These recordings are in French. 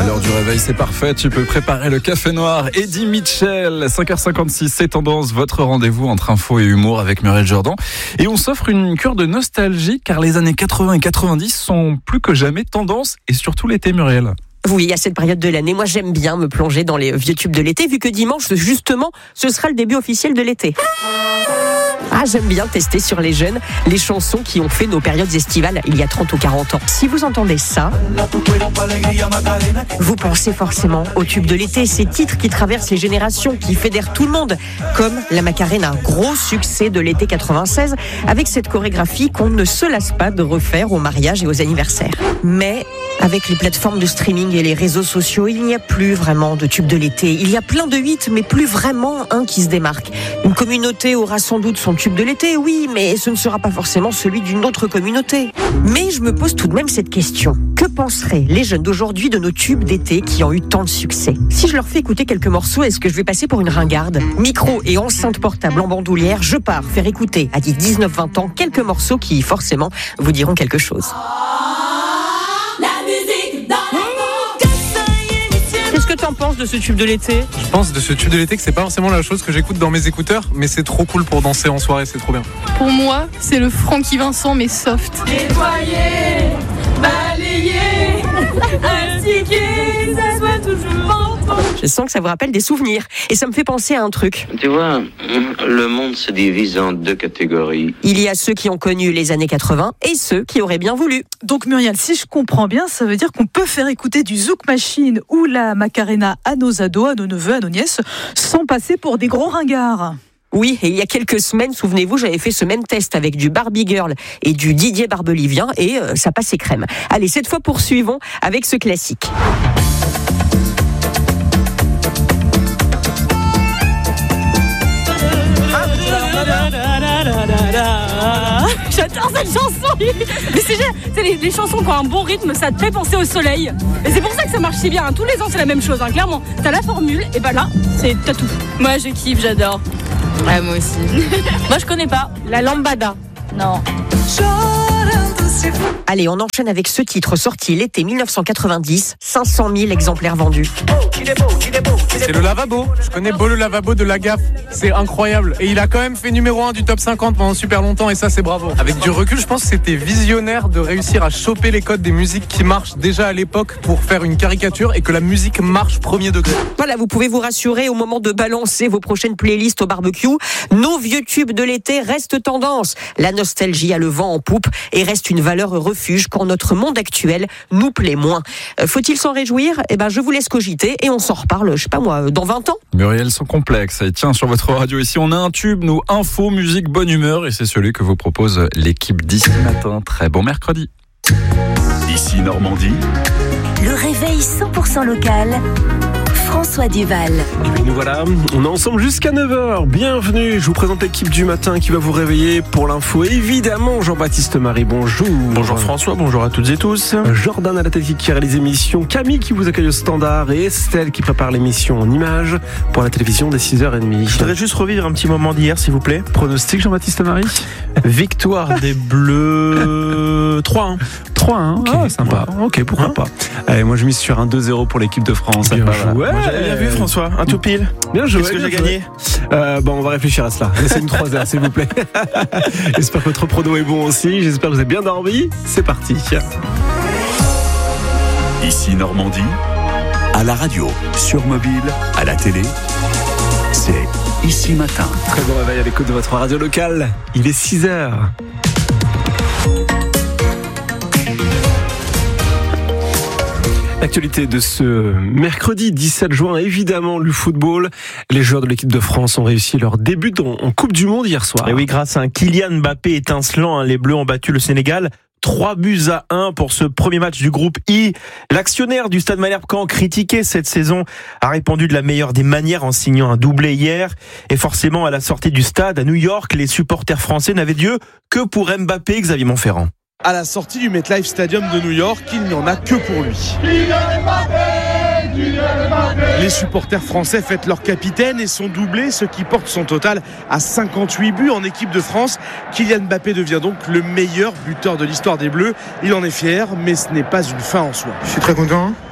À l'heure du réveil, c'est parfait. Tu peux préparer le café noir. Eddie Mitchell, 5h56, c'est Tendance, votre rendez-vous entre info et humour avec Muriel Jourdan. Et on s'offre une cure de nostalgie car les années 80 et 90 sont plus que jamais tendance et surtout l'été, Muriel. Oui, à cette période de l'année, moi j'aime bien me plonger dans les vieux tubes de l'été, vu que dimanche, justement, ce sera le début officiel de l'été. Ah, j'aime bien tester sur les jeunes les chansons qui ont fait nos périodes estivales il y a 30 ou 40 ans. Si vous entendez ça, vous pensez forcément aux tubes de l'été, ces titres qui traversent les générations, qui fédèrent tout le monde, comme la Macarena, gros succès de l'été 96, avec cette chorégraphie qu'on ne se lasse pas de refaire aux mariages et aux anniversaires. Mais avec les plateformes de streaming et les réseaux sociaux, il n'y a plus vraiment de tubes de l'été. Il y a plein de hits, mais plus vraiment un qui se démarque. Une communauté aura sans doute son tube de l'été, oui, mais ce ne sera pas forcément celui d'une autre communauté. Mais je me pose tout de même cette question. Que penseraient les jeunes d'aujourd'hui de nos tubes d'été qui ont eu tant de succès ? Si je leur fais écouter quelques morceaux, est-ce que je vais passer pour une ringarde ? Micro et enceinte portable en bandoulière, je pars faire écouter à 19-20 ans quelques morceaux qui, forcément, vous diront quelque chose. Qu'est-ce que t'en penses de ce tube de l'été ? Je pense de ce tube de l'été que c'est pas forcément la chose que j'écoute dans mes écouteurs, mais c'est trop cool pour danser en soirée, c'est trop bien. Pour moi, c'est le Francky Vincent, mais soft. Nettoyer, balayer, instiquer, ça soit toujours en pause. Je sens que ça vous rappelle des souvenirs. Et ça me fait penser à un truc. Tu vois, le monde se divise en deux catégories. Il y a ceux qui ont connu les années 80 et ceux qui auraient bien voulu. Donc Muriel, si je comprends bien, ça veut dire qu'on peut faire écouter du Zouk Machine ou la Macarena à nos ados, à nos neveux, à nos nièces, sans passer pour des gros ringards. Oui, et il y a quelques semaines, souvenez-vous, j'avais fait ce même test avec du Barbie Girl et du Didier Barbelivien et ça passait crème. Allez, cette fois poursuivons avec ce classique. J'adore cette chanson. Mais c'est les chansons qui ont un bon rythme, ça te fait penser au soleil. Et c'est pour ça que ça marche si bien. Tous les ans, c'est la même chose, clairement. T'as la formule, et bah là, t'as tout. Moi, je kiffe, j'adore. Ouais, moi aussi. Moi, je connais pas. La lambada. Non. Allez, on enchaîne avec ce titre sorti l'été 1990, 500 000 exemplaires vendus. C'est le lavabo, je connais Beau le lavabo de la Gaffe, c'est incroyable. Et il a quand même fait numéro 1 du top 50 pendant super longtemps et ça c'est bravo. Avec du recul, je pense que c'était visionnaire de réussir à choper les codes des musiques qui marchent déjà à l'époque pour faire une caricature et que la musique marche premier degré. Voilà, vous pouvez vous rassurer au moment de balancer vos prochaines playlists au barbecue. Nos vieux tubes de l'été restent tendance. La nostalgie a le vent en poupe et reste une valeur refuge quand notre monde actuel nous plaît moins. Faut-il s'en réjouir ? Eh ben, je vous laisse cogiter et on s'en reparle, je sais pas moi, dans 20 ans. Muriel, sans complexe. Et tiens, sur votre radio ici, on a un tube, nous, info, musique, bonne humeur. Et c'est celui que vous propose l'équipe d'ici matin. Très bon mercredi. Ici Normandie. Le réveil 100% local. François Duval. Et puis nous voilà, on est ensemble jusqu'à 9h. Bienvenue, je vous présente l'équipe du matin qui va vous réveiller pour l'info. Évidemment, Jean-Baptiste Marie, bonjour. Bonjour François, bonjour à toutes et tous. Jordan à la technique qui réalise l'émission, Camille qui vous accueille au standard et Estelle qui prépare l'émission en images pour la télévision des 6h30. Je voudrais juste revivre un petit moment d'hier, s'il vous plaît. Pronostic, Jean-Baptiste Marie. Victoire des Bleus 3-1. 3-1, okay. Ah, sympa. Ouais, ok, pourquoi pas. Allez, moi je mise sur un 2-0 pour l'équipe de France. Bien joué. Moi, j'avais bien vu François, un tout pile. Bien joué. Qu'est-ce que j'ai gagné ? Bon, on va réfléchir à cela. Laissez une 3 heures, s'il vous plaît. J'espère que votre prono est bon aussi. J'espère que vous avez bien dormi. C'est parti. Ici Normandie, à la radio, sur mobile, à la télé, c'est Ici Matin. Très bon réveil à l'écoute de votre radio locale. Il est 6h. L'actualité de ce mercredi 17 juin, évidemment, le football. Les joueurs de l'équipe de France ont réussi leur début en Coupe du Monde hier soir. Et oui, grâce à un Kylian Mbappé étincelant, les Bleus ont battu le Sénégal 3-1 pour ce premier match du groupe I. L'actionnaire du Stade Malherbe-Caen, critiqué cette saison, a répondu de la meilleure des manières en signant un doublé hier. Et forcément, à la sortie du stade, à New York, les supporters français n'avaient Dieu que pour Mbappé, Xavier Montferrand. À la sortie du MetLife Stadium de New York, il n'y en a que pour lui. Les supporters français fêtent leur capitaine et son doublé, ce qui porte son total à 58 buts en équipe de France. Kylian Mbappé devient donc le meilleur buteur de l'histoire des Bleus. Il en est fier, mais ce n'est pas une fin en soi. Je suis très content. Et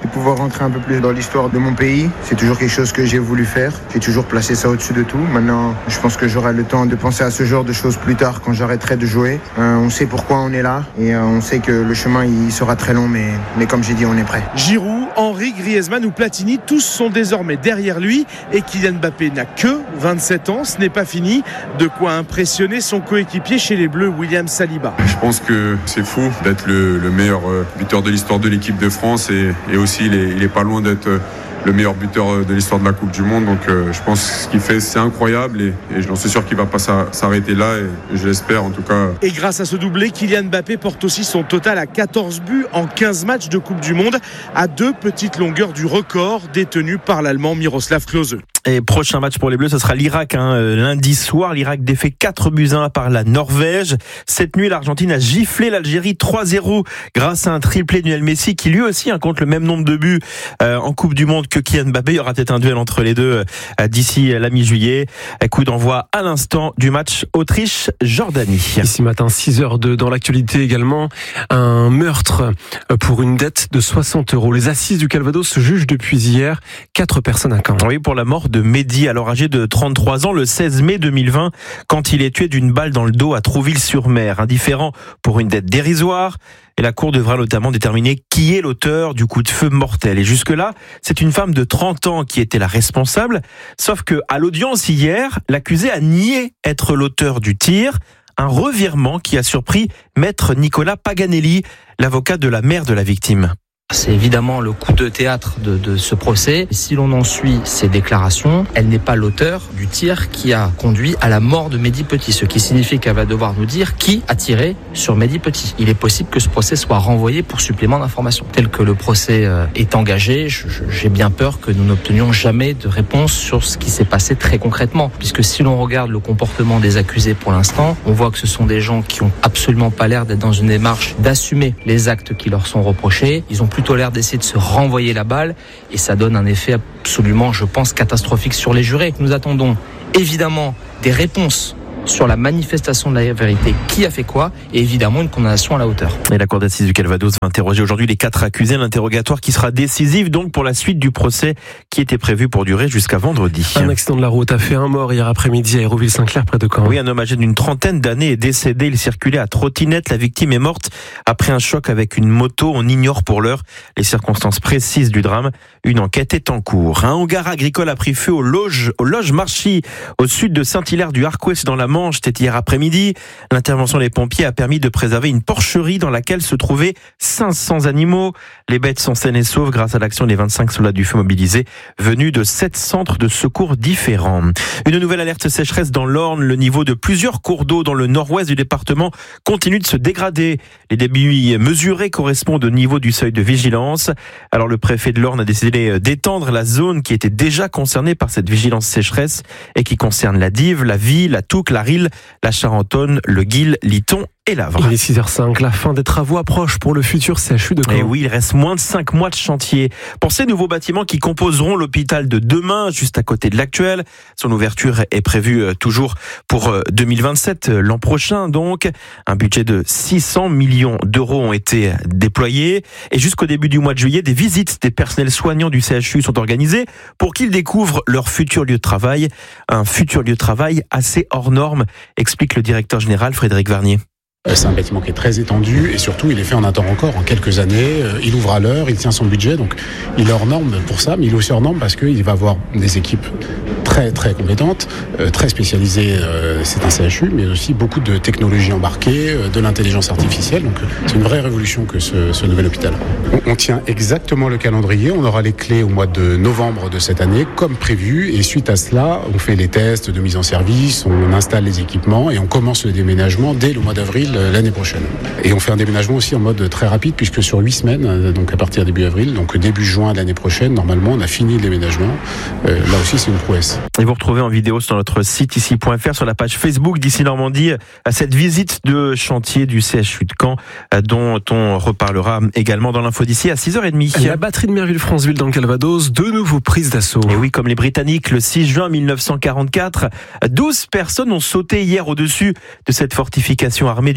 pouvoir rentrer un peu plus dans l'histoire de mon pays. C'est toujours quelque chose que j'ai voulu faire. J'ai toujours placé ça au-dessus de tout. Maintenant, je pense que j'aurai le temps de penser à ce genre de choses plus tard quand j'arrêterai de jouer. On sait pourquoi on est là et on sait que le chemin il sera très long, mais comme j'ai dit, on est prêt. Giroud, Henry, Griezmann ou Platini, tous sont désormais derrière lui et Kylian Mbappé n'a que 27 ans. Ce n'est pas fini. De quoi impressionner son coéquipier chez les Bleus, William Saliba. Je pense que c'est fou d'être le meilleur buteur de l'histoire de l'équipe de France et aussi il est pas loin d'être le meilleur buteur de l'histoire de la Coupe du Monde. Donc je pense que ce qu'il fait c'est incroyable et j'en suis sûr qu'il va pas s'arrêter là et je l'espère en tout cas. Et grâce à ce doublé, Kylian Mbappé porte aussi son total à 14 buts en 15 matchs de Coupe du Monde, à 2 petites longueurs du record détenu par l'Allemand Miroslav Klose. Et prochain match pour les Bleus, ce sera l'Irak lundi soir. L'Irak défait 4-1 par la Norvège. Cette nuit, l'Argentine a giflé l'Algérie 3-0 grâce à un triplé de Lionel Messi qui lui aussi compte le même nombre de buts en Coupe du Monde que Kylian Mbappé. Il y aura peut-être un duel entre les deux d'ici la mi-juillet. Coup d'envoi à l'instant du match Autriche-Jordanie. Ici matin, 6h02 dans l'actualité également, un meurtre pour une dette de 60 €. Les assises du Calvados se jugent depuis hier 4 personnes à Caen. Oui, pour la mort de Mehdi, alors âgé de 33 ans, le 16 mai 2020, quand il est tué d'une balle dans le dos à Trouville-sur-Mer. Indifférent pour une dette dérisoire. Et la Cour devra notamment déterminer qui est l'auteur du coup de feu mortel. Et jusque-là, c'est une femme de 30 ans qui était la responsable. Sauf que à l'audience hier, l'accusé a nié être l'auteur du tir. Un revirement qui a surpris maître Nicolas Paganelli, l'avocat de la mère de la victime. C'est évidemment le coup de théâtre de ce procès. Si l'on en suit ses déclarations, elle n'est pas l'auteur du tir qui a conduit à la mort de Mehdi Petit, ce qui signifie qu'elle va devoir nous dire qui a tiré sur Mehdi Petit. Il est possible que ce procès soit renvoyé pour supplément d'informations. Tel que le procès est engagé, j'ai bien peur que nous n'obtenions jamais de réponse sur ce qui s'est passé très concrètement. Puisque si l'on regarde le comportement des accusés pour l'instant, on voit que ce sont des gens qui ont absolument pas l'air d'être dans une démarche d'assumer les actes qui leur sont reprochés. Ils ont plutôt l'air d'essayer de se renvoyer la balle et ça donne un effet absolument, je pense, catastrophique sur les jurés. Nous attendons évidemment des réponses sur la manifestation de la vérité, qui a fait quoi, et évidemment une condamnation à la hauteur. Et la Cour d'assises du Calvados va interroger aujourd'hui les 4 accusés, l'interrogatoire qui sera décisif donc pour la suite du procès qui était prévu pour durer jusqu'à vendredi. Un accident de la route a fait un mort hier après-midi à Hérouville-Saint-Clair près de Caen. Oui, un homme âgé d'une trentaine d'années est décédé, il circulait à trottinette, la victime est morte après un choc avec une moto, on ignore pour l'heure les circonstances précises du drame, une enquête est en cours. Un hangar agricole a pris feu aux loges Marchy, au sud de Saint-Hilaire du Harcouët dans la Manche. C'était hier après-midi. L'intervention des pompiers a permis de préserver une porcherie dans laquelle se trouvaient 500 animaux. Les bêtes sont saines et sauves grâce à l'action des 25 soldats du feu mobilisés venus de 7 centres de secours différents. Une nouvelle alerte sécheresse dans l'Orne. Le niveau de plusieurs cours d'eau dans le nord-ouest du département continue de se dégrader. Les débits mesurés correspondent au niveau du seuil de vigilance. Alors le préfet de l'Orne a décidé d'étendre la zone qui était déjà concernée par cette vigilance sécheresse et qui concerne la Dive, la Vie, la Touques, la Rille, la Charentonne, le Guil, Liton et Lavre. Il est 6h05, la fin des travaux approche pour le futur CHU de Caen. Et oui, il reste moins de 5 mois de chantier. Pour ces nouveaux bâtiments qui composeront l'hôpital de demain, juste à côté de l'actuel, son ouverture est prévue toujours pour 2027, l'an prochain donc. Un budget de 600 millions d'euros ont été déployés. Et jusqu'au début du mois de juillet, des visites des personnels soignants du CHU sont organisées pour qu'ils découvrent leur futur lieu de travail. Un futur lieu de travail assez hors norme, explique le directeur général Frédéric Varnier. C'est un bâtiment qui est très étendu et surtout il est fait en un temps record, en quelques années. Il ouvre à l'heure, il tient son budget, donc il est hors norme pour ça, mais il est aussi hors norme parce qu'il va avoir des équipes très très compétentes, très spécialisées. C'est un CHU, mais aussi beaucoup de technologies embarquées, de l'intelligence artificielle. Donc c'est une vraie révolution que ce nouvel hôpital. On tient exactement le calendrier. On aura les clés au mois de novembre de cette année, comme prévu. Et suite à cela, on fait les tests de mise en service, on installe les équipements et on commence le déménagement dès le mois d'avril l'année prochaine. Et on fait un déménagement aussi en mode très rapide, puisque sur 8 semaines, donc à partir début avril, donc début juin de l'année prochaine, normalement, on a fini le déménagement. Là aussi, c'est une prouesse. Et vous retrouvez en vidéo sur notre site ici.fr, sur la page Facebook d'Ici Normandie, à cette visite de chantier du CHU de Caen, dont on reparlera également dans l'info d'ici à 6h30. La batterie de Merville-Franceville dans le Calvados, de nouveau prise d'assaut. Et oui, comme les Britanniques, le 6 juin 1944, 12 personnes ont sauté hier au-dessus de cette fortification armée du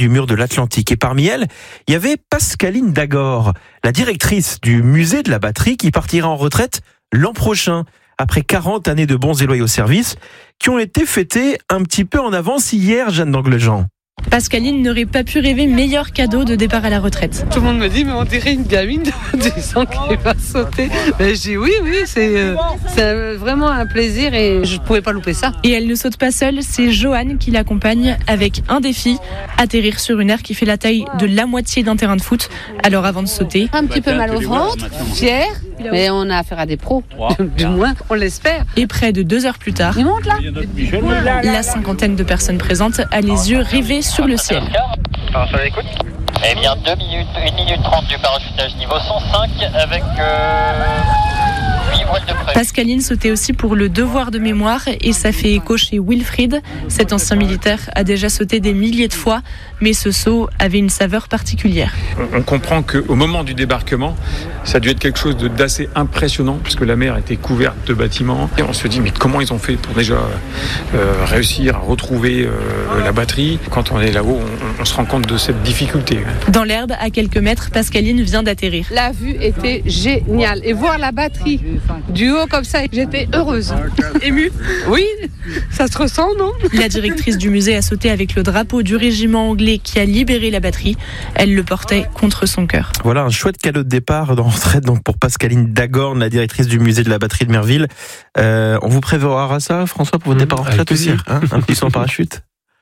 du mur de l'Atlantique. Et parmi elles, il y avait Pascaline Dagor, la directrice du musée de la batterie qui partira en retraite l'an prochain, après 40 années de bons et loyaux services, qui ont été fêtés un petit peu en avance hier, Jeanne d'Anglejean. Pascaline n'aurait pas pu rêver meilleur cadeau de départ à la retraite. Tout le monde me dit, mais on dirait une gamine de 10 ans qui va sauter. Mais je dis oui, c'est vraiment un plaisir et je ne pouvais pas louper ça. Et elle ne saute pas seule, c'est Joanne qui l'accompagne avec un défi, atterrir sur une aire qui fait la taille de la moitié d'un terrain de foot. Alors avant de sauter... Un petit peu mal au ventre, fier, mais on a affaire à des pros, du moins, on l'espère. Et près de 2 heures plus tard, il monte là. La cinquantaine de personnes présentes a les yeux rivés sur le ciel. Alors, sur l'écoute. Eh bien, 1 minute 30 du parachutage niveau 105 avec 8 voiles de près. Pascaline sautait aussi pour le devoir de mémoire et ça fait écho chez Wilfried. Cet ancien militaire a déjà sauté des milliers de fois, mais ce saut avait une saveur particulière. On comprend qu'au moment du débarquement, ça a dû être quelque chose d'assez impressionnant puisque la mer était couverte de bâtiments. Et on se dit mais comment ils ont fait pour déjà réussir à retrouver la batterie. Quand on est là-haut, on se rend compte de cette difficulté. Dans l'herbe, à quelques mètres, Pascaline vient d'atterrir. La vue était géniale et voir la batterie du haut comme ça, j'étais heureuse. Émue. Oui, ça se ressent, non? La directrice du musée a sauté avec le drapeau du régiment anglais qui a libéré la batterie. Elle le portait contre son cœur. Voilà un chouette cadeau de départ dans retraite donc pour Pascaline Dagorn, la directrice du musée de la batterie de Merville. On vous préverra ça, François, pour votre départ en retraite aussi, hein, un petit saut en parachute.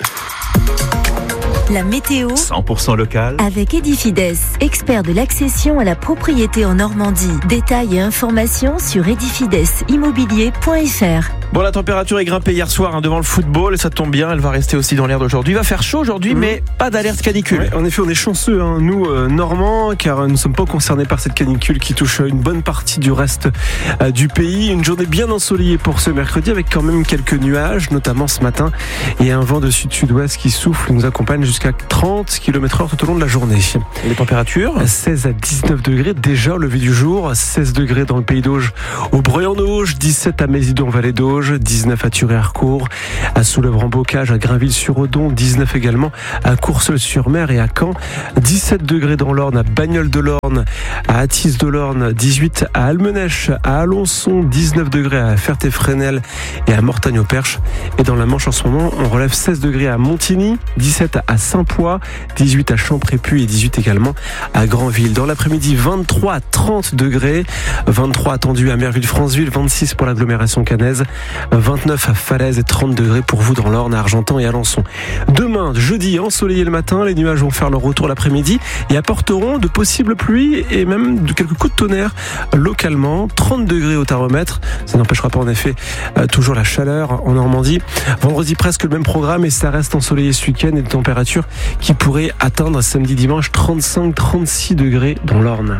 La météo 100% local avec Edifides, expert de l'accession à la propriété en Normandie. Détails et informations sur edifidesimmobilier.fr. Bon, la température est grimpée hier soir devant le football et ça tombe bien, elle va rester aussi dans l'air d'aujourd'hui. Il va faire chaud aujourd'hui, mais pas d'alerte canicule. Ouais, en effet, on est chanceux, nous, Normands, car nous ne sommes pas concernés par cette canicule qui touche une bonne partie du reste du pays. Une journée bien ensoleillée pour ce mercredi avec quand même quelques nuages, notamment ce matin, et un vent de sud-sud-ouest qui souffle, nous accompagne jusqu'à 30 km/h tout au long de la journée. Et les températures 16 à 19 degrés déjà au lever du jour, 16 degrés dans le pays d'Auge au Breuil-en-Auge, 17 à Mézidon-Vallée d'Auge, 19 à Thuré-Harcourt, à Soulèvre-en-Bocage, à Grainville-sur-Odon, 19 également à Courseulles-sur-Mer et à Caen, 17 degrés dans l'Orne, à Bagnoles-de-l'Orne, à Athis-de-l'Orne, 18 à Almenèche, à Alençon, 19 degrés à Ferté-Fresnel et à Mortagne-au-Perche. Et dans la Manche en ce moment, on relève 16 degrés à Montigny, 17 à Saint-Poix, 18 à Champré-Puy et 18 également à Granville. Dans l'après-midi, 23 à 30 degrés, 23 attendus à Merville-Franceville, 26 pour l'agglomération caennaise, 29 à Falaise et 30 degrés pour vous dans l'Orne, à Argentan et Alençon. Demain, jeudi, ensoleillé le matin, les nuages vont faire leur retour l'après-midi et apporteront de possibles pluies et même de quelques coups de tonnerre localement. 30 degrés au thermomètre, ça n'empêchera pas en effet toujours la chaleur en Normandie. Vendredi, presque le même programme et ça reste ensoleillé ce week-end et des températures qui pourraient atteindre samedi, dimanche 35-36 degrés dans l'Orne.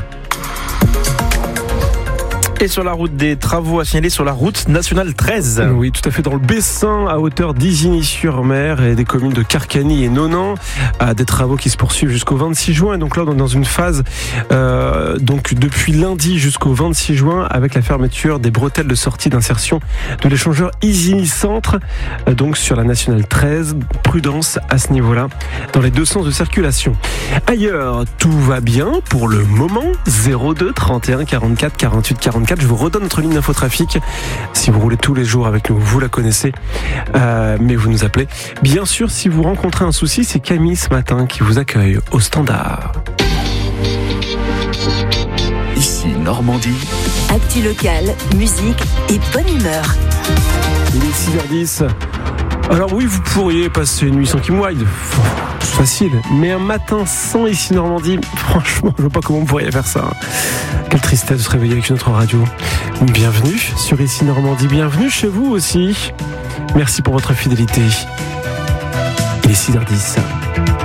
Et sur la route, des travaux à signaler sur la route nationale 13. Oui, tout à fait, dans le Bessin, à hauteur d'Isigny-sur-Mer et des communes de Carcany et Nonan. Des travaux qui se poursuivent jusqu'au 26 juin. Et donc là, on est dans une phase donc depuis lundi jusqu'au 26 juin avec la fermeture des bretelles de sortie d'insertion de l'échangeur Isigny Centre. Donc sur la nationale 13, prudence à ce niveau-là dans les deux sens de circulation. Ailleurs, tout va bien pour le moment. 02 31 44 48 44. Je vous redonne notre ligne d'infotrafic. Si vous roulez tous les jours avec nous, vous la connaissez, mais vous nous appelez. Bien sûr, si vous rencontrez un souci, c'est Camille ce matin qui vous accueille au standard. Ici Normandie. Actu local, musique et bonne humeur. Il est 6h10. Alors oui, vous pourriez passer une nuit sans Kim Wilde. C'est facile. Mais un matin sans Ici Normandie, franchement, je vois pas comment vous pourriez faire ça. Quelle tristesse de se réveiller avec une autre radio. Bienvenue sur Ici Normandie. Bienvenue chez vous aussi. Merci pour votre fidélité. Il est 6h10.